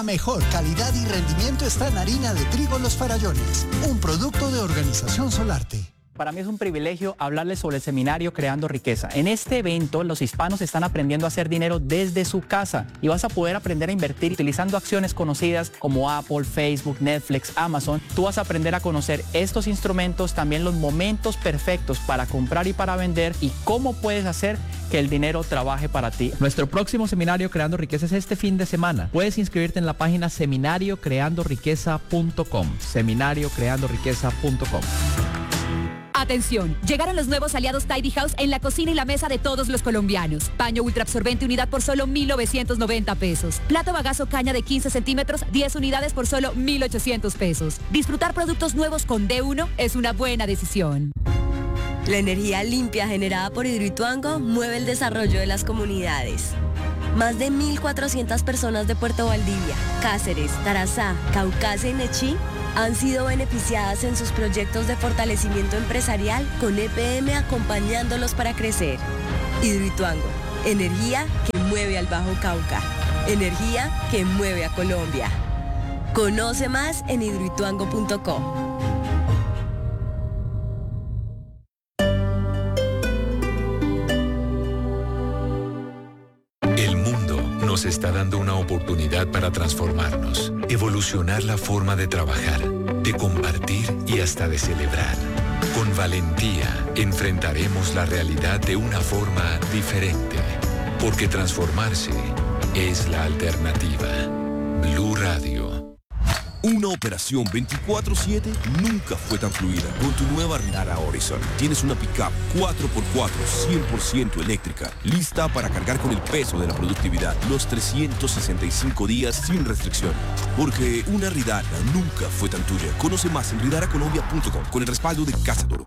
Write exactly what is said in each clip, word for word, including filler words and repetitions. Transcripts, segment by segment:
La mejor calidad y rendimiento está en harina de trigo Los Farallones, un producto de Organización Solarte. Para mí es un privilegio hablarles sobre el seminario Creando Riqueza. En este evento, los hispanos están aprendiendo a hacer dinero desde su casa y vas a poder aprender a invertir utilizando acciones conocidas como Apple, Facebook, Netflix, Amazon. Tú vas a aprender a conocer estos instrumentos, también los momentos perfectos para comprar y para vender y cómo puedes hacer que el dinero trabaje para ti. Nuestro próximo seminario Creando Riqueza es este fin de semana. Puedes inscribirte en la página seminario creando riqueza punto com. seminario creando riqueza punto com. Atención, llegaron los nuevos aliados Tidy House en la cocina y la mesa de todos los colombianos. Paño ultra absorbente unidad por solo mil novecientos noventa pesos. Plato bagazo caña de quince centímetros, diez unidades por solo mil ochocientos pesos. Disfrutar productos nuevos con D uno es una buena decisión. La energía limpia generada por Hidroituango mueve el desarrollo de las comunidades. Más de mil cuatrocientas personas de Puerto Valdivia, Cáceres, Tarazá, Caucasia y Nechí han sido beneficiadas en sus proyectos de fortalecimiento empresarial con E P M acompañándolos para crecer. Hidroituango, energía que mueve al Bajo Cauca, energía que mueve a Colombia. Conoce más en hidroituango punto com. Nos está dando una oportunidad para transformarnos, evolucionar la forma de trabajar, de compartir y hasta de celebrar. Con valentía enfrentaremos la realidad de una forma diferente, porque transformarse es la alternativa. Blue Radio. Una operación veinticuatro siete nunca fue tan fluida. Con tu nueva Ridara Horizon tienes una pickup cuatro por cuatro cien por ciento eléctrica, lista para cargar con el peso de la productividad los trescientos sesenta y cinco días sin restricción. Porque una Ridara nunca fue tan tuya. Conoce más en ridara colombia punto com con el respaldo de Casa Toro.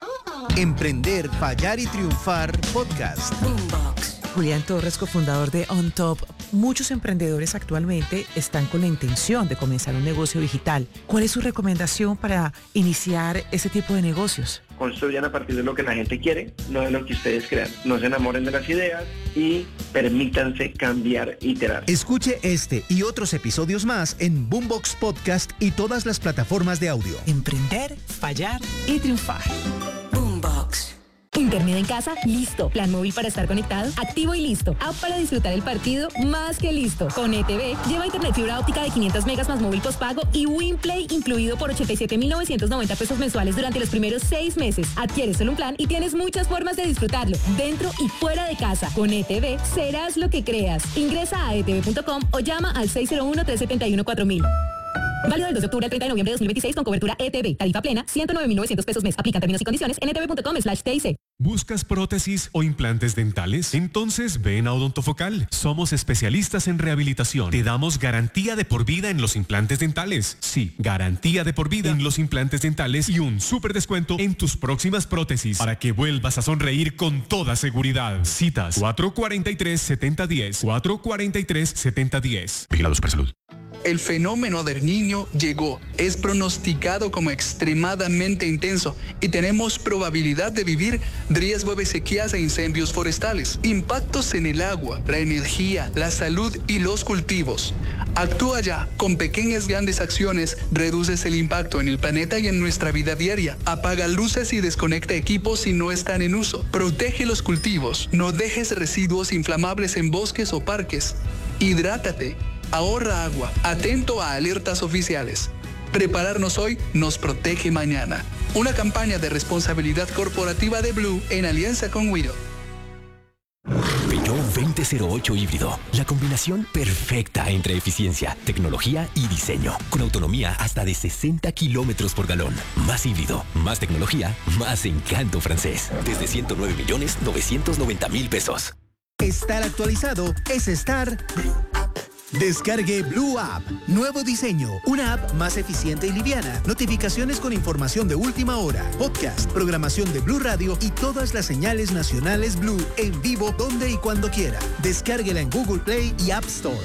Emprender, fallar y triunfar podcast. Boombox. Julián Torres, cofundador de On Top. Muchos emprendedores actualmente están con la intención de comenzar un negocio digital. ¿Cuál es su recomendación para iniciar ese tipo de negocios? Construyan a partir de lo que la gente quiere, no de lo que ustedes crean. No se enamoren de las ideas y permítanse cambiar, iterar. Escuche este y otros episodios más en Boombox Podcast y todas las plataformas de audio. Emprender, fallar y triunfar. Boombox. Internet en casa, listo. Plan móvil para estar conectado, activo y listo. App para disfrutar el partido, más que listo. Con E T V, lleva internet fibra óptica de quinientos megas más móvil postpago y WinPlay incluido por ochenta y siete mil novecientos noventa pesos mensuales durante los primeros seis meses. Adquiere solo un plan y tienes muchas formas de disfrutarlo, dentro y fuera de casa. Con E T V, serás lo que creas. Ingresa a e t v punto com o llama al seis cero uno, tres siete uno, cuatro mil. Válido del dos de octubre al treinta de noviembre de dos mil veintiséis con cobertura E T V. Tarifa plena, ciento nueve mil novecientos pesos mes. Aplican términos y condiciones en e t v punto com slash t i c. ¿Buscas prótesis o implantes dentales? Entonces ven a Odontofocal. Somos especialistas en rehabilitación. Te damos garantía de por vida en los implantes dentales. Sí, garantía de por vida en los implantes dentales y un súper descuento en tus próximas prótesis para que vuelvas a sonreír con toda seguridad. Citas cuatro cuatro tres, siete cero uno cero, cuatro cuatro tres, siete cero uno cero. Vigilados para salud. El fenómeno del Niño llegó, es pronosticado como extremadamente intenso y tenemos probabilidad de vivir riesgo de sequías e incendios forestales, impactos en el agua, la energía, la salud y los cultivos. Actúa ya, con pequeñas grandes acciones reduces el impacto en el planeta y en nuestra vida diaria. Apaga luces y desconecta equipos si no están en uso. Protege los cultivos, no dejes residuos inflamables en bosques o parques. Hidrátate. Ahorra agua, atento a alertas oficiales. Prepararnos hoy nos protege mañana. Una campaña de responsabilidad corporativa de Blue en alianza con Wido. Peugeot veinte cero ocho híbrido, la combinación perfecta entre eficiencia, tecnología y diseño, con autonomía hasta de sesenta kilómetros por galón. Más híbrido, más tecnología, más encanto francés. Desde ciento nueve millones novecientos noventa mil pesos. Estar actualizado es estar... Descargue Blue App. Nuevo diseño. Una app más eficiente y liviana. Notificaciones con información de última hora. Podcast, programación de Blue Radio y todas las señales nacionales Blue en vivo donde y cuando quiera. Descárguela en Google Play y App Store.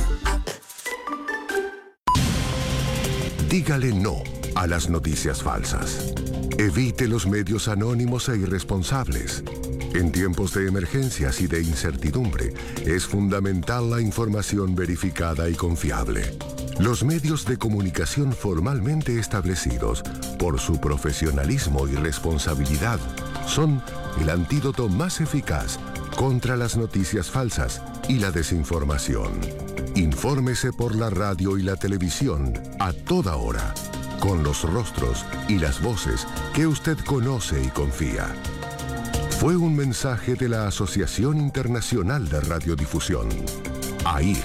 Dígale no a las noticias falsas. Evite los medios anónimos e irresponsables. En tiempos de emergencias y de incertidumbre, es fundamental la información verificada y confiable. Los medios de comunicación formalmente establecidos, por su profesionalismo y responsabilidad, son el antídoto más eficaz contra las noticias falsas y la desinformación. Infórmese por la radio y la televisión a toda hora, con los rostros y las voces que usted conoce y confía. Fue un mensaje de la Asociación Internacional de Radiodifusión, A I R.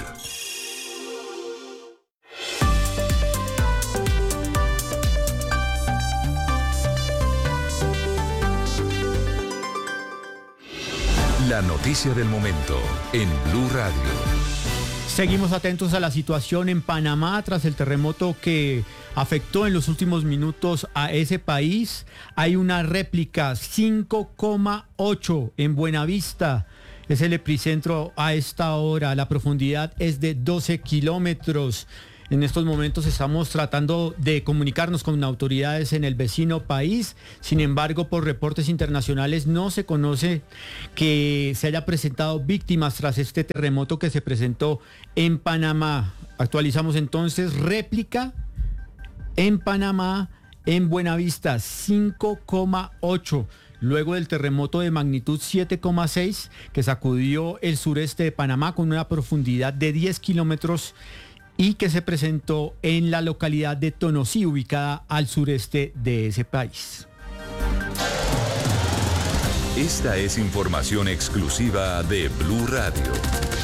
La noticia del momento en Blue Radio. Seguimos atentos a la situación en Panamá tras el terremoto que afectó en los últimos minutos a ese país. Hay una réplica cinco coma ocho en Buenavista. Es el epicentro a esta hora. La profundidad es de doce kilómetros. En estos momentos estamos tratando de comunicarnos con autoridades en el vecino país. Sin embargo, por reportes internacionales no se conoce que se haya presentado víctimas tras este terremoto que se presentó en Panamá. Actualizamos entonces, réplica en Panamá, en Buenavista, cinco coma ocho. Luego del terremoto de magnitud siete coma seis que sacudió el sureste de Panamá con una profundidad de diez kilómetros y que se presentó en la localidad de Tonosí, ubicada al sureste de ese país. Esta es información exclusiva de Blue Radio.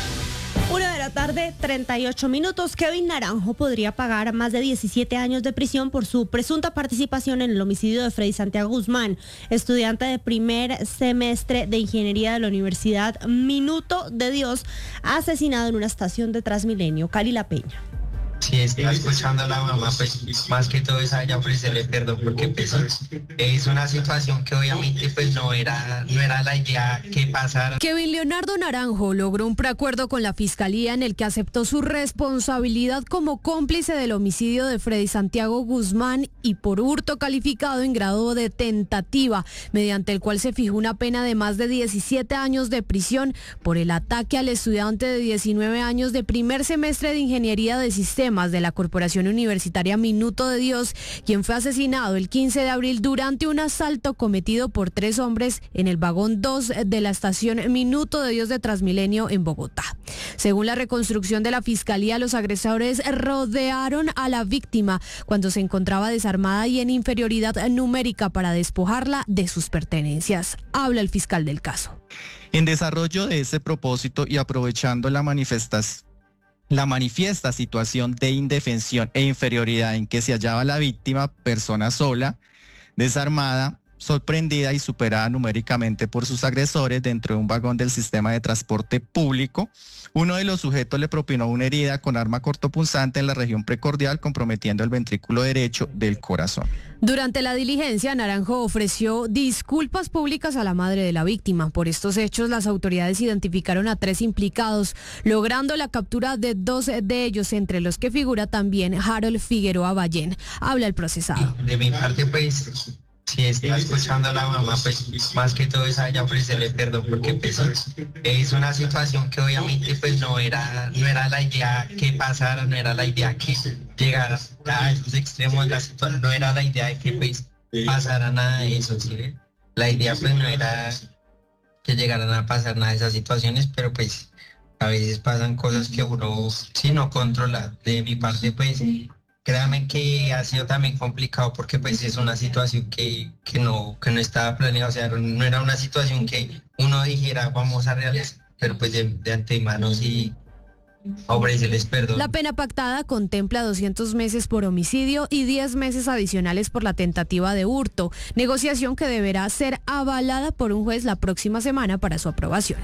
Una de la tarde, treinta y ocho minutos. Kevin Naranjo podría pagar más de diecisiete años de prisión por su presunta participación en el homicidio de Freddy Santiago Guzmán, estudiante de primer semestre de Ingeniería de la Universidad Minuto de Dios, asesinado en una estación de Transmilenio. Cali La Peña. Si está escuchando a la mamá, pues más que todo es a ella ofrecerle perdón, porque pues, es una situación que obviamente pues no era, no era la idea que pasara. Kevin Leonardo Naranjo logró un preacuerdo con la Fiscalía en el que aceptó su responsabilidad como cómplice del homicidio de Freddy Santiago Guzmán y por hurto calificado en grado de tentativa, mediante el cual se fijó una pena de más de diecisiete años de prisión por el ataque al estudiante de diecinueve años de primer semestre de Ingeniería de Sistemas de la Corporación Universitaria Minuto de Dios, quien fue asesinado el quince de abril durante un asalto cometido por tres hombres en el vagón dos de la estación Minuto de Dios de Transmilenio en Bogotá. Según la reconstrucción de la Fiscalía, los agresores rodearon a la víctima cuando se encontraba desarmada y en inferioridad numérica para despojarla de sus pertenencias. Habla el fiscal del caso. En desarrollo de ese propósito y aprovechando la manifestación La manifiesta situación de indefensión e inferioridad en que se hallaba la víctima, persona sola, desarmada, sorprendida y superada numéricamente por sus agresores dentro de un vagón del sistema de transporte público, uno de los sujetos le propinó una herida con arma cortopunzante en la región precordial, comprometiendo el ventrículo derecho del corazón. Durante la diligencia, Naranjo ofreció disculpas públicas a la madre de la víctima. Por estos hechos, las autoridades identificaron a tres implicados, logrando la captura de dos de ellos, entre los que figura también Harold Figueroa Ballén. Habla el procesado. De mi parte, pues, si está escuchando a la mamá, pues más que todo es a ella ofrecerle perdón, porque pues, es una situación que obviamente pues no era, no era la idea que pasara, no era la idea que llegara a esos extremos, la situación, no era la idea de que pues pasara nada de eso, ¿sí? La idea pues no era que llegaran a pasar nada de esas situaciones, pero pues a veces pasan cosas que uno sí no controla. De mi parte pues créanme que ha sido también complicado porque pues es una situación que, que, no, que no estaba planeada, o sea, no era una situación que uno dijera vamos a realizar, pero pues de, de antemano sí ofrecerles perdón. La pena pactada contempla doscientos meses por homicidio y diez meses adicionales por la tentativa de hurto, negociación que deberá ser avalada por un juez la próxima semana para su aprobación.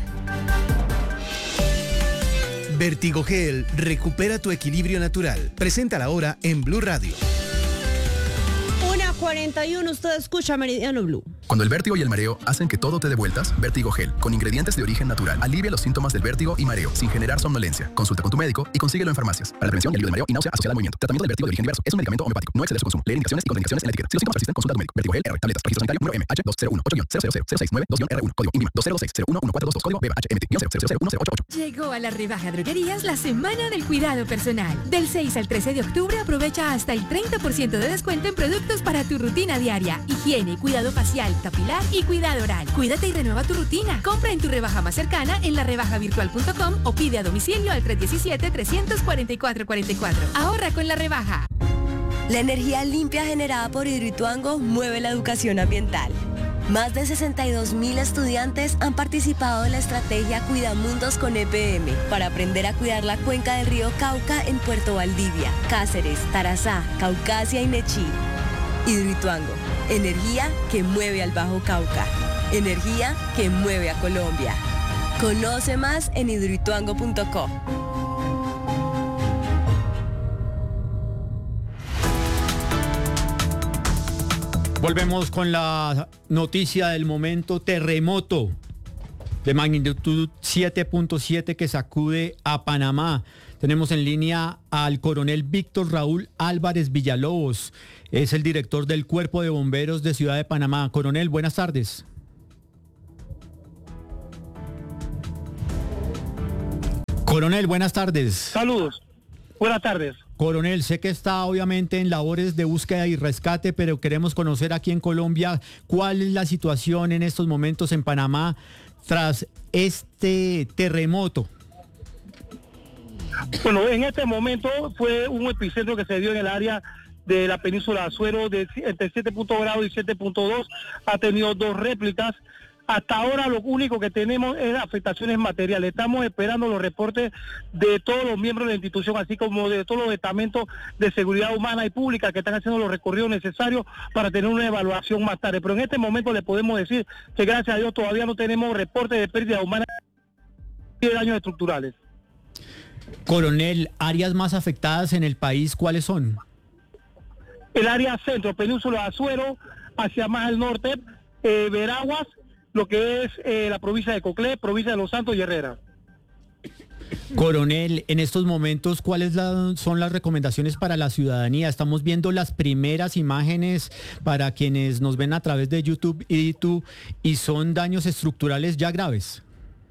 Vertigogel, recupera tu equilibrio natural. Preséntala ahora en Blue Radio. una cuarenta y uno, usted escucha Meridiano Blue. Cuando el vértigo y el mareo hacen que todo te dé vueltas, Vértigo Gel, con ingredientes de origen natural, alivia los síntomas del vértigo y mareo sin generar somnolencia. Consulta con tu médico y consíguelo en farmacias. Para la prevención y alivio del mareo y náusea asociada al movimiento. Tratamiento del vértigo de origen diverso. Es un medicamento homeopático. No exceder su consumo. Leer indicaciones y contraindicaciones en la etiqueta. Si los síntomas persisten, consulta a tu médico. Vértigo Gel R. Tabletas. Registro sanitario número M H dos cero uno ocho cero cero cero seis nueve dos R uno. Código INVIMA dos cero dos seis cero uno uno cuatro dos dos. Código B B H M T cero cero cero uno cero ocho ocho. Llegó a la rebaja droguerías la semana del cuidado personal. Del seis al trece de octubre aprovecha hasta el treinta por ciento de descuento en productos para tu rutina diaria. Higiene, cuidado facial, capilar y cuidado oral. Cuídate y renueva tu rutina. Compra en tu rebaja más cercana en la rebaja virtual punto com o pide a domicilio al tres uno siete, tres cuatro cuatro cuatro cuatro. Ahorra con la rebaja. La energía limpia generada por Hidroituango mueve la educación ambiental. Más de sesenta y dos mil estudiantes han participado en la estrategia Cuidamundos con E P M para aprender a cuidar la cuenca del río Cauca en Puerto Valdivia, Cáceres, Tarazá, Caucasia y Nechí. Hidroituango, energía que mueve al Bajo Cauca. Energía que mueve a Colombia. Conoce más en hidroituango punto co. Volvemos con la noticia del momento. Terremoto de magnitud siete punto siete que sacude a Panamá. Tenemos en línea al coronel Víctor Raúl Álvarez Villalobos. Es el director del Cuerpo de Bomberos de Ciudad de Panamá. Coronel, buenas tardes. Coronel, buenas tardes. Saludos. Buenas tardes. Coronel, sé que está obviamente en labores de búsqueda y rescate, pero queremos conocer aquí en Colombia cuál es la situación en estos momentos en Panamá tras este terremoto. Bueno, en este momento fue un epicentro que se dio en el área de la península de Azuero de entre siete grados y siete punto dos. Ha tenido dos réplicas. Hasta ahora lo único que tenemos es afectaciones materiales. Estamos esperando los reportes de todos los miembros de la institución, así como de todos los estamentos de seguridad humana y pública que están haciendo los recorridos necesarios para tener una evaluación más tarde. Pero en este momento le podemos decir que gracias a Dios todavía no tenemos reportes de pérdidas humanas y de daños estructurales. Coronel, áreas más afectadas en el país, ¿cuáles son? El área centro, península de Azuero, hacia más al norte, eh, Veraguas, lo que es eh, la provincia de Coclé, provincia de Los Santos y Herrera. Coronel, en estos momentos, ¿cuáles la, son las recomendaciones para la ciudadanía? Estamos viendo las primeras imágenes para quienes nos ven a través de YouTube y YouTube y son daños estructurales ya graves.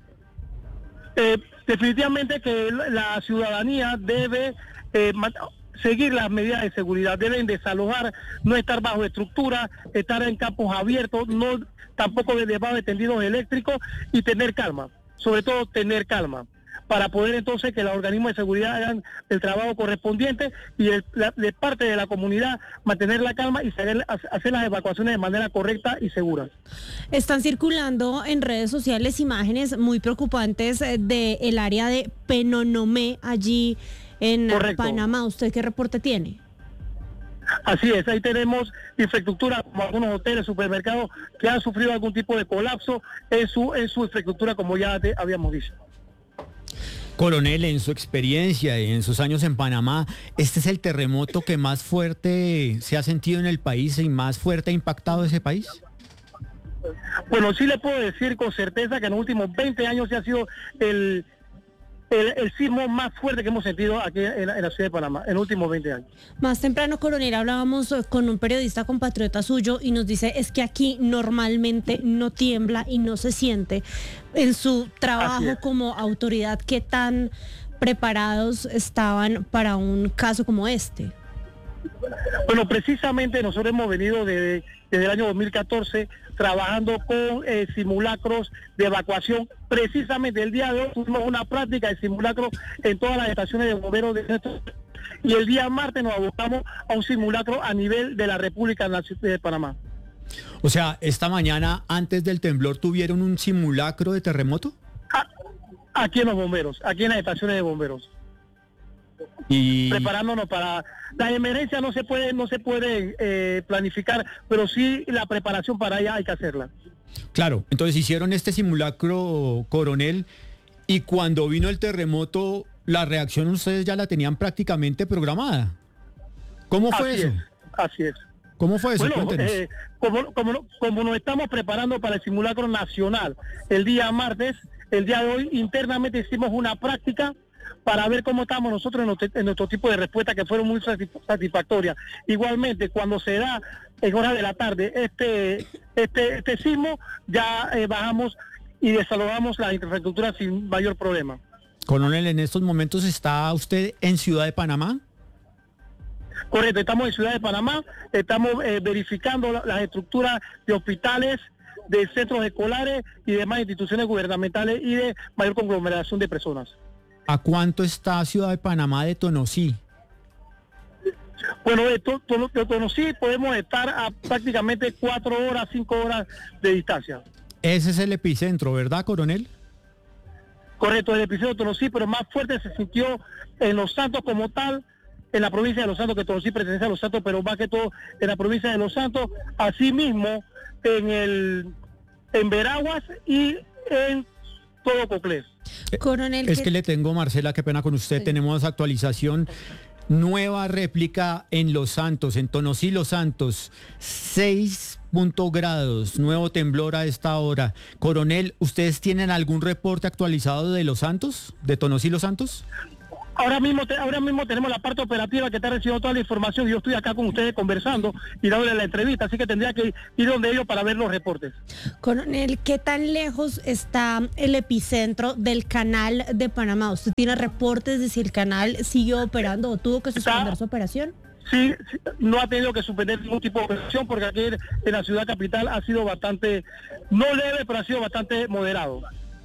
Eh, definitivamente que la ciudadanía debe eh, seguir las medidas de seguridad, deben desalojar, no estar bajo estructura, estar en campos abiertos, no tampoco debajo de tendidos eléctricos y tener calma, sobre todo tener calma, para poder entonces que los organismos de seguridad hagan el trabajo correspondiente y el, la, de parte de la comunidad mantener la calma y saber, hacer las evacuaciones de manera correcta y segura. Están circulando en redes sociales imágenes muy preocupantes del área de Penonomé, allí en Correcto. Panamá. ¿Usted qué reporte tiene? Así es, ahí tenemos infraestructura como algunos hoteles, supermercados que han sufrido algún tipo de colapso en su, en su infraestructura, como ya te habíamos dicho. Coronel, en su experiencia y en sus años en Panamá, ¿este es el terremoto que más fuerte se ha sentido en el país y más fuerte ha impactado ese país? Bueno, sí le puedo decir con certeza que en los últimos veinte años se ha sido el... El, el sismo más fuerte que hemos sentido aquí en la, en la ciudad de Panamá en los últimos veinte años. Más temprano, coronel, hablábamos con un periodista compatriota suyo y nos dice es que aquí normalmente no tiembla y no se siente. En su trabajo como autoridad, ¿qué tan preparados estaban para un caso como este? Bueno, precisamente nosotros hemos venido desde, desde el año dos mil catorce trabajando con eh, simulacros de evacuación. Precisamente el día de hoy tuvimos una práctica de simulacro en todas las estaciones de bomberos de nuestro, y el día martes nos abocamos a un simulacro a nivel de la República de Panamá. O sea, esta mañana antes del temblor tuvieron un simulacro de terremoto. Ah, aquí en los bomberos, aquí en las estaciones de bomberos. Y preparándonos para la emergencia. No se puede no se puede eh, planificar, pero sí la preparación para ella hay que hacerla. Claro, entonces hicieron este simulacro, coronel, y cuando vino el terremoto la reacción ustedes ya la tenían prácticamente programada. ¿Cómo fue así eso? Es, así es. ¿Cómo fue eso? Bueno, eh, como, como, como nos estamos preparando para el simulacro nacional el día martes, el día de hoy internamente hicimos una práctica para ver cómo estamos nosotros en nuestro, en nuestro tipo de respuesta, que fueron muy satisfactorias. Igualmente, cuando se da en horas de la tarde este este, este sismo, ya eh, bajamos y desalojamos la infraestructura sin mayor problema. Coronel, en estos momentos está usted en Ciudad de Panamá. Correcto, estamos en Ciudad de Panamá, estamos eh, verificando la, las estructuras de hospitales, de centros escolares y demás instituciones gubernamentales y de mayor conglomeración de personas. ¿A cuánto está Ciudad de Panamá de Tonosí? Bueno, de, to, to, de Tonosí podemos estar a prácticamente cuatro horas, cinco horas de distancia. Ese es el epicentro, ¿verdad, coronel? Correcto, el epicentro de Tonosí, pero más fuerte se sintió en Los Santos como tal, en la provincia de Los Santos, que Tonosí pertenece a Los Santos, pero más que todo en la provincia de Los Santos, asimismo en el en Veraguas y en todo Coclés. Coronel, es que le tengo, Marcela, qué pena con usted, sí. Tenemos actualización, nueva réplica en Los Santos, en Tonosí, Los Santos, seis grados, nuevo temblor a esta hora. Coronel, ¿ustedes tienen algún reporte actualizado de Los Santos, de Tonosí, Los Santos? Ahora mismo, te, ahora mismo tenemos la parte operativa que está recibiendo toda la información. Yo estoy acá con ustedes conversando y dándole la entrevista, así que tendría que ir donde ellos para ver los reportes. Coronel, ¿qué tan lejos está el epicentro del canal de Panamá? ¿Usted tiene reportes de si el canal siguió operando o tuvo que suspender su operación? Sí, sí, no ha tenido que suspender ningún tipo de operación porque aquí en la ciudad capital ha sido bastante, no leve, pero ha sido bastante moderado.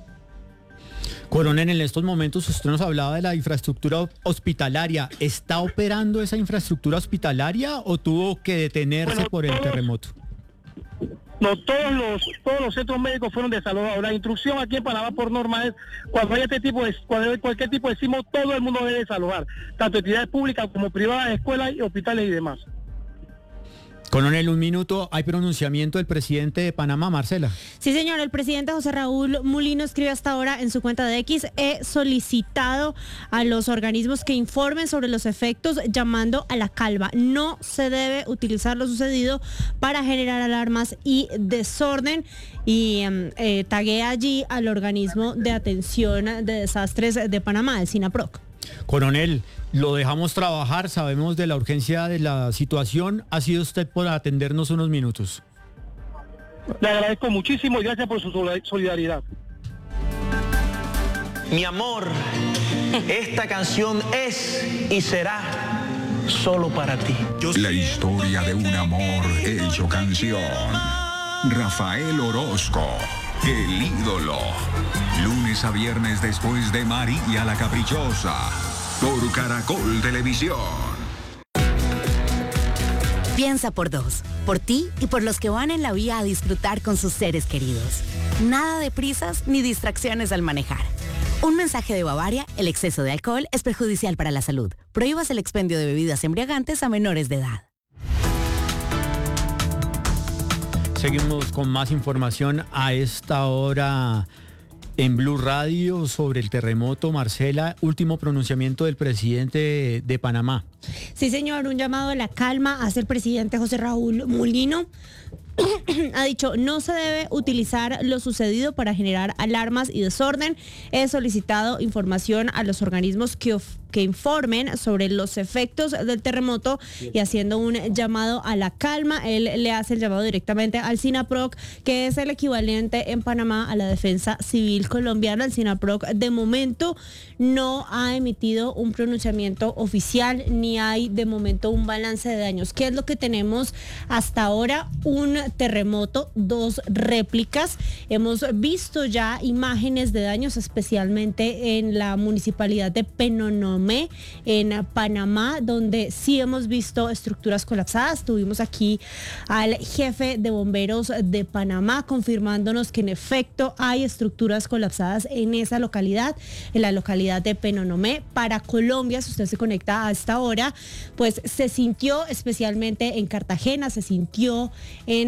Coronel, en estos momentos usted nos hablaba de la infraestructura hospitalaria. ¿Está operando esa infraestructura hospitalaria o tuvo que detenerse bueno, por el todos, terremoto? No, todos los todos los centros médicos fueron desalojados. La instrucción aquí en Panamá por norma es cuando hay este tipo de cuando hay cualquier tipo de sismo, todo el mundo debe desalojar, tanto entidades públicas como privadas, escuelas, hospitales y demás. Coronel, un minuto, hay pronunciamiento del presidente de Panamá, Marcela. Sí, señor, el presidente José Raúl Mulino escribe hasta ahora en su cuenta de X: he solicitado a los organismos que informen sobre los efectos, llamando a la calma. No se debe utilizar lo sucedido para generar alarmas y desorden. Y eh, taguea allí al organismo de atención de desastres de Panamá, el SINAPROC. Coronel, lo dejamos trabajar, sabemos de la urgencia de la situación. Ha sido usted por atendernos unos minutos. Le agradezco muchísimo y gracias por su solidaridad. Mi amor, esta canción es y será solo para ti. La historia de un amor hecho canción. Rafael Orozco, el ídolo. Lunes a viernes después de María la Caprichosa, por Caracol Televisión. Piensa por dos, por ti y por los que van en la vía a disfrutar con sus seres queridos. Nada de prisas ni distracciones al manejar. Un mensaje de Bavaria: el exceso de alcohol es perjudicial para la salud. Prohíbas el expendio de bebidas embriagantes a menores de edad. Seguimos con más información a esta hora en Blue Radio sobre el terremoto. Marcela, último pronunciamiento del presidente de, de Panamá. Sí, señor, un llamado a la calma hace el presidente José Raúl Mulino. Ha dicho: no se debe utilizar lo sucedido para generar alarmas y desorden. He solicitado información a los organismos que, of- que informen sobre los efectos del terremoto y haciendo un llamado a la calma. Él le hace el llamado directamente al SINAPROC, que es el equivalente en Panamá a la Defensa Civil Colombiana. El SINAPROC de momento no ha emitido un pronunciamiento oficial ni hay de momento un balance de daños. ¿Qué es lo que tenemos hasta ahora? Un terremoto, dos réplicas. Hemos visto ya imágenes de daños, especialmente en la municipalidad de Penonomé, en Panamá, donde sí hemos visto estructuras colapsadas. Tuvimos aquí al jefe de bomberos de Panamá confirmándonos que en efecto hay estructuras colapsadas en esa localidad, en la localidad de Penonomé. Para Colombia, si usted se conecta a esta hora, pues se sintió especialmente en Cartagena, se sintió en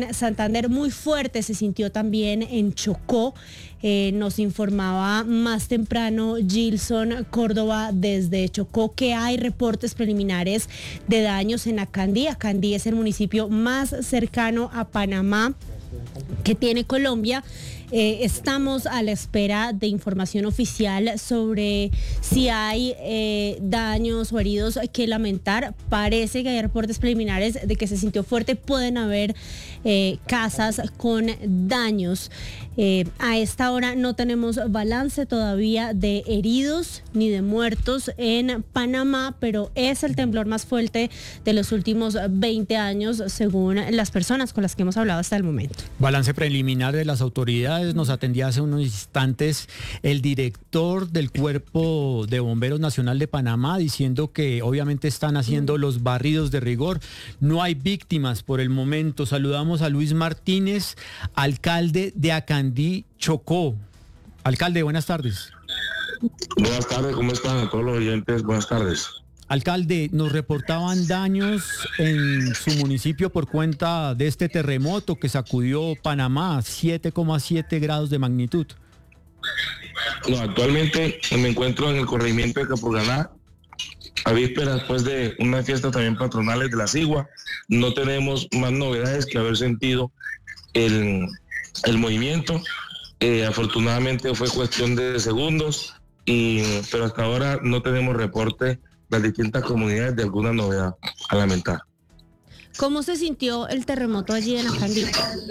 en Santander. Muy fuerte se sintió también en Chocó. Eh, nos informaba más temprano Gilson Córdoba desde Chocó que hay reportes preliminares de daños en Acandí. Acandí es el municipio más cercano a Panamá que tiene Colombia. Eh, estamos a la espera de información oficial sobre si hay eh, daños o heridos que lamentar. Parece que hay reportes preliminares de que se sintió fuerte. Pueden haber eh, casas con daños. Eh, a esta hora no tenemos balance todavía de heridos ni de muertos en Panamá, pero es el temblor más fuerte de los últimos veinte años, según las personas con las que hemos hablado hasta el momento. Balance preliminar de las autoridades. Nos atendía hace unos instantes el director del Cuerpo de Bomberos Nacional de Panamá diciendo que obviamente están haciendo los barridos de rigor. No hay víctimas por el momento. Saludamos a Luis Martínez, alcalde de Acandí, Chocó. Alcalde, buenas tardes. Buenas tardes, ¿cómo están a todos los oyentes? Buenas tardes. Alcalde, nos reportaban daños en su municipio por cuenta de este terremoto que sacudió Panamá, siete coma siete grados de magnitud. No, actualmente me encuentro en el corregimiento de Capurganá, a vísperas pues de una fiesta también patronales de la Sigua. No tenemos más novedades que haber sentido el, el movimiento. Eh, afortunadamente fue cuestión de segundos, y, pero hasta ahora no tenemos reporte las distintas comunidades de alguna novedad a lamentar. ¿Cómo se sintió el terremoto allí en Acandí?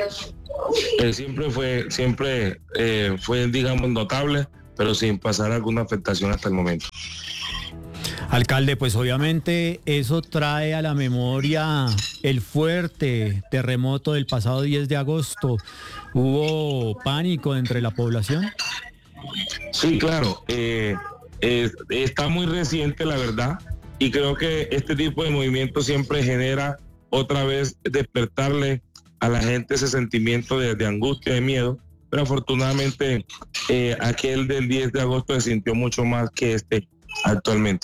Eh, siempre fue, siempre eh, fue, digamos, notable, pero sin pasar alguna afectación hasta el momento. Alcalde, pues obviamente eso trae a la memoria el fuerte terremoto del pasado diez de agosto. ¿Hubo pánico entre la población? Sí, claro. Eh, Eh, está muy reciente, la verdad, y creo que este tipo de movimiento siempre genera otra vez despertarle a la gente ese sentimiento de, de angustia, de miedo, pero afortunadamente eh, aquel del diez de agosto se sintió mucho más que este actualmente.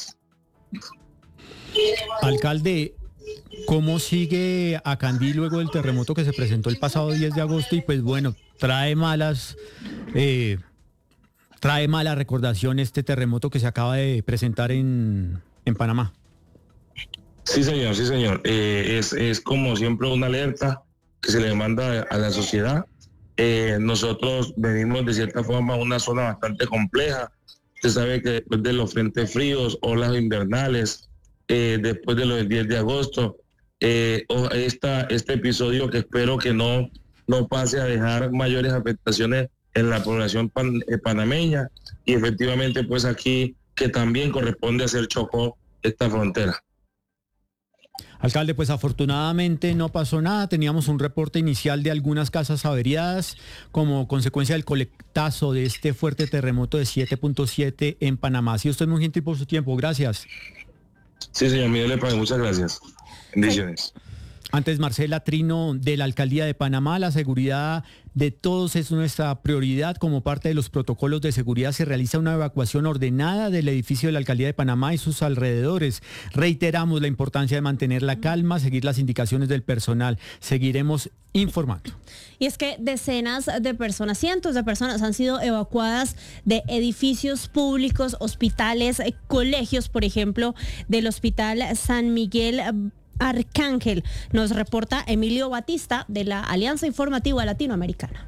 Alcalde, ¿cómo sigue Acandí luego del terremoto que se presentó el pasado diez de agosto? Y pues bueno, trae malas... Eh, Trae mala recordación este terremoto que se acaba de presentar en, en Panamá. Sí, señor, sí, señor. Eh, es, es como siempre una alerta que se le manda a la sociedad. Eh, nosotros venimos de cierta forma a una zona bastante compleja. Usted sabe que después de los frentes fríos, olas invernales, eh, después de los diez de agosto, eh, esta, este episodio que espero que no, no pase a dejar mayores afectaciones en la población pan, eh, panameña, y efectivamente pues aquí que también corresponde hacer Chocó esta frontera. Alcalde, pues afortunadamente no pasó nada. Teníamos un reporte inicial de algunas casas averiadas como consecuencia del coletazo de este fuerte terremoto de siete punto siete en Panamá. Sí, usted es muy gentil por su tiempo. Gracias. Sí, señor Miguel Lepa, muchas gracias. Bendiciones. Antes, Marcela Trino, de la Alcaldía de Panamá, la seguridad de todos es nuestra prioridad. Como parte de los protocolos de seguridad se realiza una evacuación ordenada del edificio de la Alcaldía de Panamá y sus alrededores. Reiteramos la importancia de mantener la calma, seguir las indicaciones del personal. Seguiremos informando. Y es que decenas de personas, cientos de personas han sido evacuadas de edificios públicos, hospitales, colegios, por ejemplo, del Hospital San Miguel Arcángel. Nos reporta Emilio Batista de la Alianza Informativa Latinoamericana.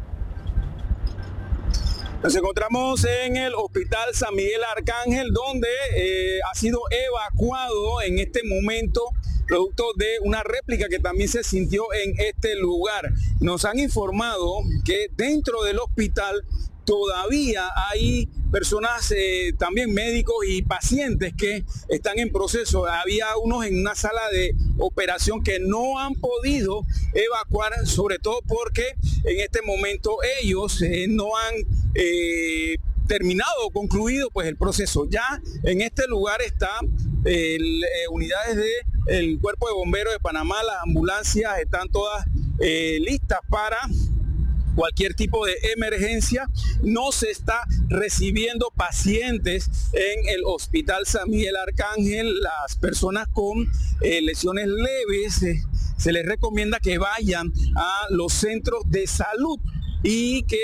Nos encontramos en el Hospital San Miguel Arcángel, donde eh, ha sido evacuado en este momento producto de una réplica que también se sintió en este lugar. Nos han informado que dentro del hospital todavía hay personas, eh, también médicos y pacientes que están en proceso. Había unos en una sala de operación que no han podido evacuar, sobre todo porque en este momento ellos eh, no han eh, terminado o concluido pues el proceso. Ya en este lugar están eh, unidades del Cuerpo de Bomberos de Panamá, las ambulancias están todas eh, listas para cualquier tipo de emergencia. No se está recibiendo pacientes en el Hospital San Miguel Arcángel. Las personas con eh, lesiones leves eh, se les recomienda que vayan a los centros de salud y que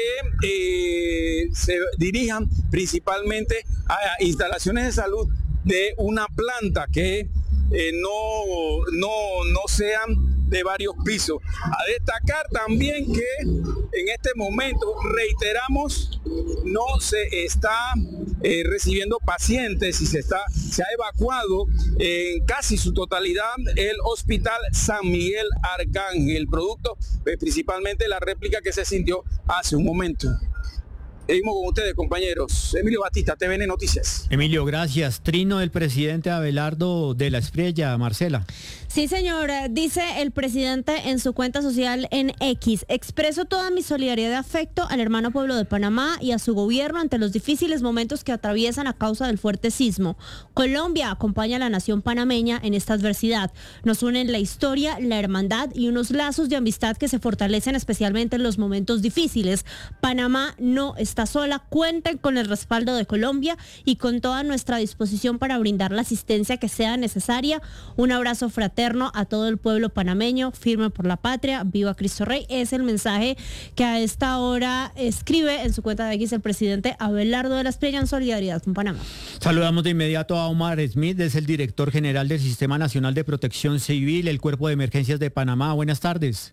eh, se dirijan principalmente a instalaciones de salud de una planta que eh, no, no, no sean de varios pisos. A destacar también que en este momento, reiteramos, no se está eh, recibiendo pacientes y se, está, se ha evacuado en casi su totalidad el Hospital San Miguel Arcángel, producto eh, principalmente la réplica que se sintió hace un momento. Seguimos con ustedes, compañeros. Emilio Batista, T V N Noticias. Emilio, gracias. Trino del presidente Abelardo de la Espriella, Marcela. Sí, señor. Dice el presidente en su cuenta social en X: expreso toda mi solidaridad y afecto al hermano pueblo de Panamá y a su gobierno ante los difíciles momentos que atraviesan a causa del fuerte sismo. Colombia acompaña a la nación panameña en esta adversidad. Nos unen la historia, la hermandad y unos lazos de amistad que se fortalecen especialmente en los momentos difíciles. Panamá no está sola, cuenten con el respaldo de Colombia y con toda nuestra disposición para brindar la asistencia que sea necesaria. Un abrazo fraterno a todo el pueblo panameño, firme por la patria, viva Cristo Rey. Es el mensaje que a esta hora escribe en su cuenta de X el presidente Abelardo de la Espriella en solidaridad con Panamá. Saludamos de inmediato a Omar Smith, es el director general del Sistema Nacional de Protección Civil, el Cuerpo de Emergencias de Panamá. Buenas tardes.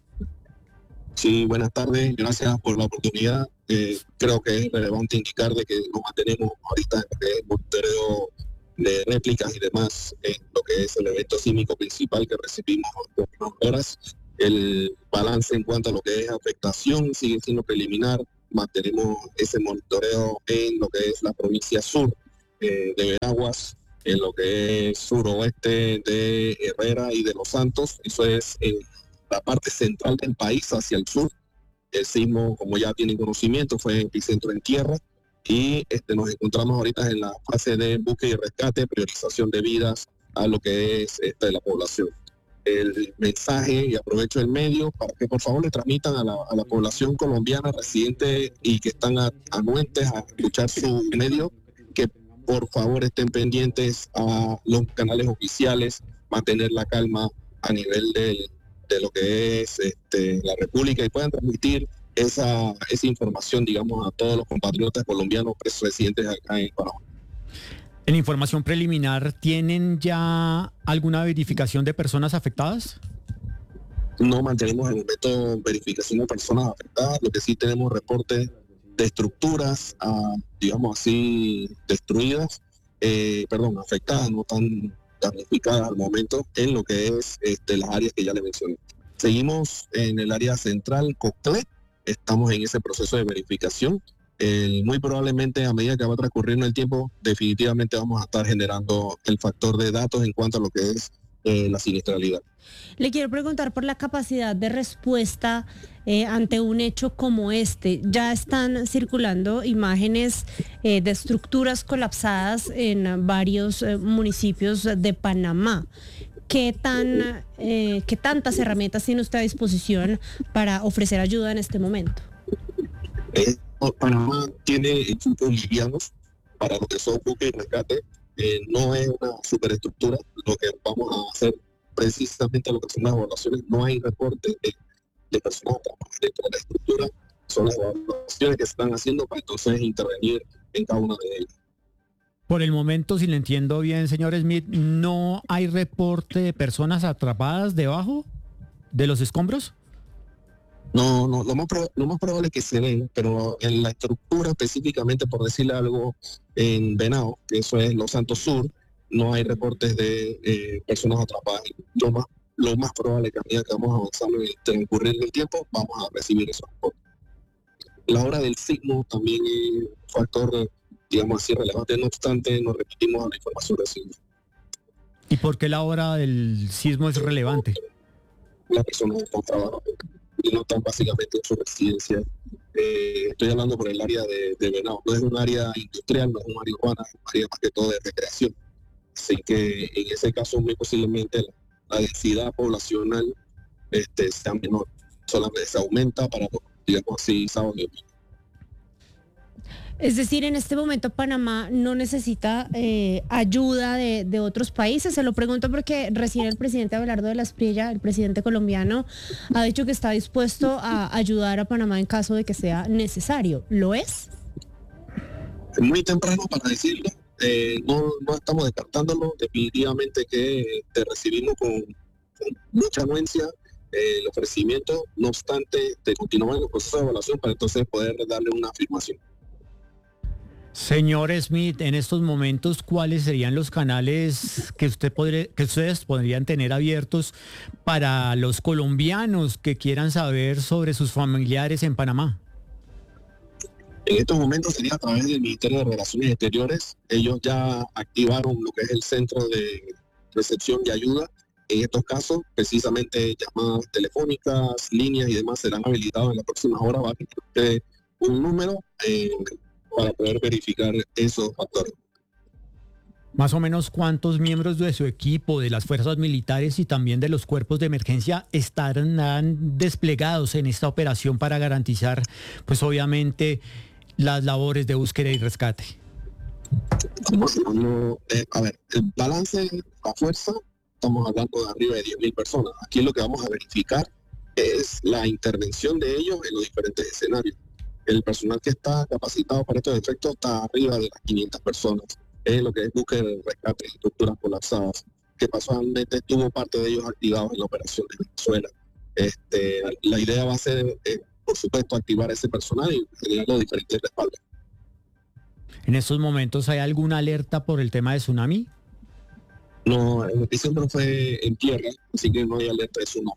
Sí, buenas tardes, gracias por la oportunidad. Eh, creo que es relevante indicar de que nos mantenemos ahorita en lo que es monitoreo de réplicas y demás, en lo que es el evento sísmico principal que recibimos en unas horas. El balance en cuanto a lo que es afectación sigue siendo preliminar. Mantenemos ese monitoreo en lo que es la provincia sur eh, de Veraguas, en lo que es suroeste de Herrera y de Los Santos. Eso es en la parte central del país hacia el sur. El sismo, como ya tienen conocimiento, fue epicentro en tierra y este, nos encontramos ahorita en la fase de búsqueda y rescate, priorización de vidas a lo que es este, la población. El mensaje, y aprovecho el medio para que por favor le transmitan a la, a la población colombiana residente y que están a, anuentes a escuchar su medio, que por favor estén pendientes a los canales oficiales, mantener la calma a nivel del de lo que es este, la República y puedan transmitir esa, esa información, digamos, a todos los compatriotas colombianos presos residentes acá en Panamá. En información preliminar, ¿tienen ya alguna verificación de personas afectadas? No mantenemos en el momento verificación de personas afectadas, lo que sí tenemos reportes de estructuras, ah, digamos así, destruidas, eh, perdón, afectadas, no tan damnificadas al momento en lo que es este, las áreas que ya le mencioné. Seguimos en el área central, Coclé, estamos en ese proceso de verificación. Eh, muy probablemente a medida que va transcurriendo el tiempo, definitivamente vamos a estar generando el factor de datos en cuanto a lo que es eh, la siniestralidad. Le quiero preguntar por la capacidad de respuesta eh, ante un hecho como este. Ya están circulando imágenes eh, de estructuras colapsadas en varios eh, municipios de Panamá. ¿Qué tan, eh, qué tantas herramientas tiene usted a disposición para ofrecer ayuda en este momento? Eh, Panamá tiene equipos livianos para lo que son búsqueda y rescate. Eh, no es una superestructura. Lo que vamos a hacer precisamente lo que son las evaluaciones, no hay reporte de, de personas dentro de la estructura, son las evaluaciones que se están haciendo para entonces intervenir en cada una de ellas. Por el momento, si le entiendo bien, señor Smith, ¿no hay reporte de personas atrapadas debajo de los escombros? No, no, lo más, prob- lo más probable es que se ven, pero en la estructura específicamente, por decirle algo, en Venado, que eso es Los Santos Sur, no hay reportes de eh, personas atrapadas. Lo más, lo más probable es que a medida que vamos avanzando en el transcurrir del tiempo, vamos a recibir esos reportes. La hora del sismo también es un factor, digamos así, relevante. No obstante, nos repetimos a la información recibida. ¿Y por qué la hora del sismo es relevante? Las personas están trabajando y no están básicamente en su residencia. Eh, estoy hablando por el área de, de Venado. No es un área industrial, no es un área urbana, es un área más que todo de recreación. Así que en ese caso muy posiblemente la, la densidad poblacional este, sea menor. Solamente se aumenta para digamos así, sábado y domingo. Es decir, en este momento Panamá no necesita eh, ayuda de, de otros países. Se lo pregunto porque recién el presidente Abelardo de la Espriella, el presidente colombiano, ha dicho que está dispuesto a ayudar a Panamá en caso de que sea necesario. ¿Lo es? Muy temprano para decirlo. Eh, no, no estamos descartándolo. Definitivamente que te recibimos con, con mucha anuencia eh, el ofrecimiento. No obstante, te continuamos en el proceso de evaluación para entonces poder darle una afirmación. Señor Smith, en estos momentos, ¿cuáles serían los canales que usted podría, que ustedes podrían tener abiertos para los colombianos que quieran saber sobre sus familiares en Panamá? En estos momentos sería a través del Ministerio de Relaciones Exteriores. Ellos ya activaron lo que es el centro de recepción y ayuda. En estos casos, precisamente llamadas telefónicas, líneas y demás serán habilitados en las próximas horas. Va a tener un número eh, para poder verificar esos factores. Más o menos, ¿cuántos miembros de su equipo, de las fuerzas militares y también de los cuerpos de emergencia estarán desplegados en esta operación para garantizar, pues obviamente, las labores de búsqueda y rescate? No, eh, a ver, el balance, la fuerza, estamos hablando de arriba de diez mil personas. Aquí lo que vamos a verificar es la intervención de ellos en los diferentes escenarios. El personal que está capacitado para estos efectos está arriba de las quinientas personas. Es lo que es búsqueda de rescate de estructuras colapsadas, que casualmente tuvo parte de ellos activados en la operación de Venezuela. Este, la idea va a ser, eh, por supuesto, activar ese personal y generar los diferentes respaldos. ¿En estos momentos hay alguna alerta por el tema de tsunami? No, el epicentro fue en tierra, así que no hay alerta de tsunami.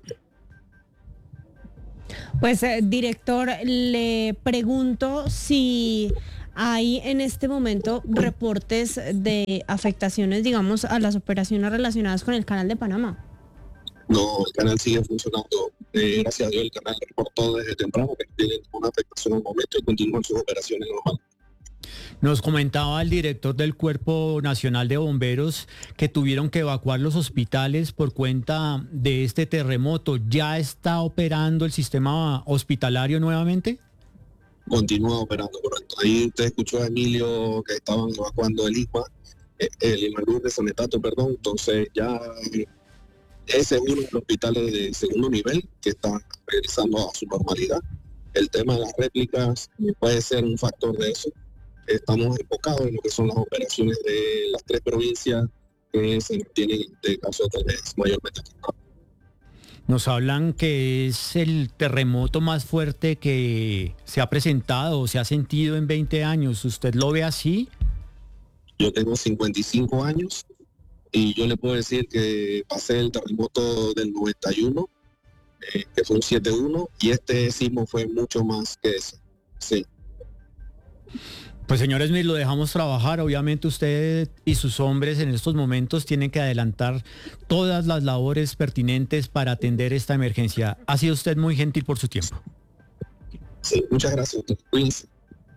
Pues, eh, director, le pregunto si hay en este momento reportes de afectaciones, digamos, a las operaciones relacionadas con el Canal de Panamá. No, el canal sigue funcionando. Eh, gracias a Dios, el canal reportó desde temprano que no tiene ninguna afectación al momento y continúan sus operaciones normales. Nos comentaba el director del Cuerpo Nacional de Bomberos que tuvieron que evacuar los hospitales por cuenta de este terremoto. ¿Ya está operando el sistema hospitalario nuevamente? Continúa operando, correcto. Ahí usted escuchó a Emilio que estaban evacuando el I M A, el I M A de Sanetato, perdón. Entonces ya ese es uno de los hospitales de segundo nivel que está regresando a su normalidad. El tema de las réplicas puede ser un factor de eso. Estamos enfocados en lo que son las operaciones de las tres provincias que se tienen de caso tal vez mayormente. Nos hablan que es el terremoto más fuerte que se ha presentado o se ha sentido en veinte años. ¿Usted lo ve así? Yo tengo cincuenta y cinco años y yo le puedo decir que pasé el terremoto del noventa y uno, eh, que fue un siete uno, y este sismo fue mucho más que ese. Sí. Pues señor Smith, lo dejamos trabajar. Obviamente usted y sus hombres en estos momentos tienen que adelantar todas las labores pertinentes para atender esta emergencia. Ha sido usted muy gentil por su tiempo. Sí, muchas gracias. Cuídense.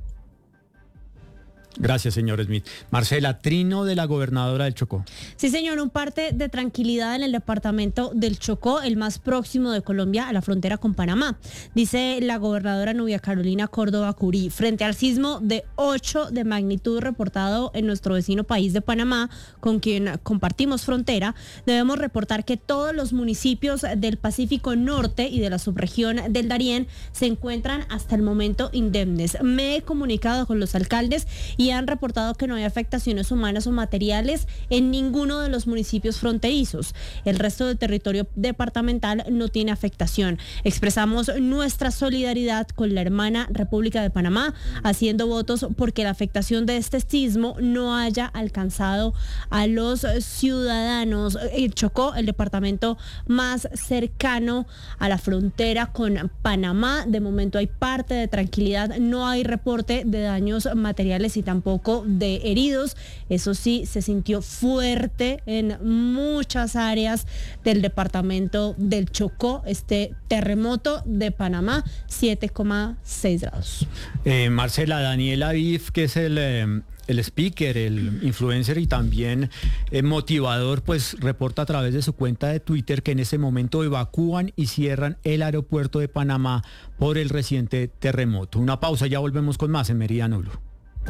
Gracias, señor Smith. Marcela, trino de la gobernadora del Chocó. Sí, señor, un parte de tranquilidad en el departamento del Chocó, el más próximo de Colombia a la frontera con Panamá. Dice la gobernadora Nubia Carolina Córdoba Curí, frente al sismo de ocho de magnitud reportado en nuestro vecino país de Panamá, con quien compartimos frontera, debemos reportar que todos los municipios del Pacífico Norte y de la subregión del Darién se encuentran hasta el momento indemnes. Me he comunicado con los alcaldes y han reportado que no hay afectaciones humanas o materiales en ninguno de los municipios fronterizos. El resto del territorio departamental no tiene afectación. Expresamos nuestra solidaridad con la hermana República de Panamá, haciendo votos porque la afectación de este sismo no haya alcanzado a los ciudadanos. El Chocó, el departamento más cercano a la frontera con Panamá, de momento hay parte de tranquilidad, no hay reporte de daños materiales y tampoco de heridos. Eso sí, se sintió fuerte en muchas áreas del departamento del Chocó este terremoto de Panamá, siete coma seis grados. Eh, Marcela, Daniel Aviv, que es el eh, el speaker, el influencer y también el motivador, pues reporta a través de su cuenta de Twitter que en este momento evacúan y cierran el aeropuerto de Panamá por el reciente terremoto. Una pausa, ya volvemos con más en Meridiano Blue.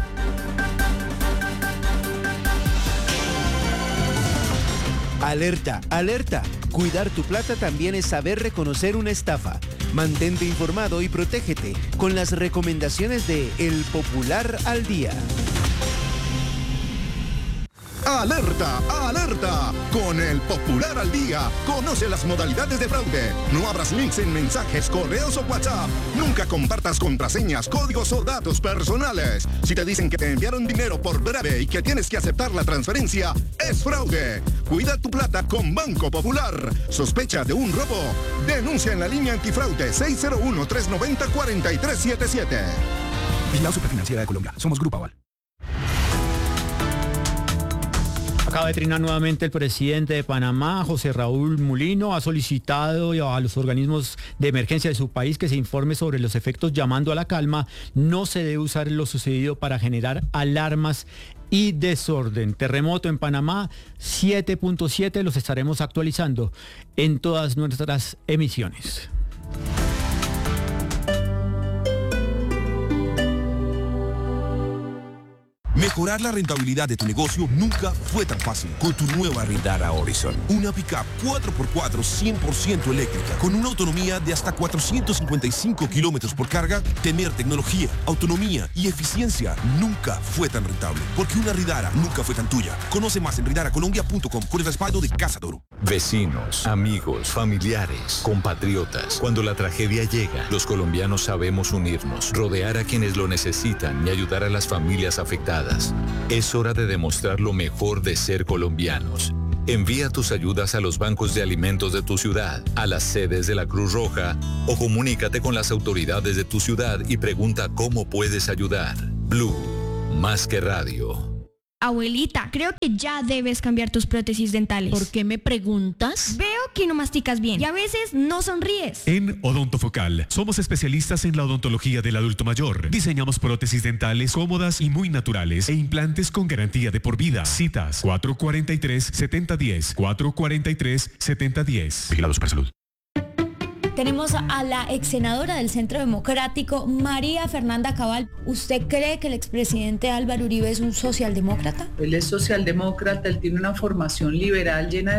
Alerta, alerta. Cuidar tu plata también es saber reconocer una estafa. Mantente informado y protégete con las recomendaciones de El Popular al Día. ¡Alerta! ¡Alerta! Con El Popular al Día, conoce las modalidades de fraude. No abras links en mensajes, correos o WhatsApp. Nunca compartas contraseñas, códigos o datos personales. Si te dicen que te enviaron dinero por breve y que tienes que aceptar la transferencia, es fraude. Cuida tu plata con Banco Popular. ¿Sospecha de un robo? Denuncia en la línea antifraude seis cero uno, tres nueve cero, cuatro tres siete siete. Vigilado Superfinanciera de Colombia. Somos Grupo Aval. Acaba de trinar nuevamente el presidente de Panamá, José Raúl Mulino, ha solicitado a los organismos de emergencia de su país que se informe sobre los efectos, llamando a la calma. No se debe usar lo sucedido para generar alarmas y desorden. Terremoto en Panamá, siete punto siete, los estaremos actualizando en todas nuestras emisiones. Mejorar la rentabilidad de tu negocio nunca fue tan fácil con tu nueva Rindara Horizon. Una pickup cuatro por cuatro cien por ciento eléctrica con una autonomía de hasta cuatrocientos cincuenta y cinco kilómetros por carga. Tener tecnología, autonomía y eficiencia nunca fue tan rentable, porque una Rindara nunca fue tan tuya. Conoce más en rindara colombia punto com con el respaldo de Casa Toro. Vecinos, amigos, familiares, compatriotas. Cuando la tragedia llega, los colombianos sabemos unirnos, rodear a quienes lo necesitan y ayudar a las familias afectadas. Es hora de demostrar lo mejor de ser colombianos. Envía tus ayudas a los bancos de alimentos de tu ciudad, a las sedes de la Cruz Roja o comunícate con las autoridades de tu ciudad y pregunta cómo puedes ayudar. Blue, más que radio. Abuelita, creo que ya debes cambiar tus prótesis dentales. ¿Por qué me preguntas? Veo que no masticas bien y a veces no sonríes. En Odontofocal somos especialistas en la odontología del adulto mayor. Diseñamos prótesis dentales cómodas y muy naturales e implantes con garantía de por vida. Citas cuatro cuatro tres, siete cero uno cero, cuatro cuatro tres, siete cero uno cero. Vigilado Supersalud. Tenemos a la ex senadora del Centro Democrático, María Fernanda Cabal. ¿Usted cree que el expresidente Álvaro Uribe es un socialdemócrata? Él es socialdemócrata, él tiene una formación liberal llena de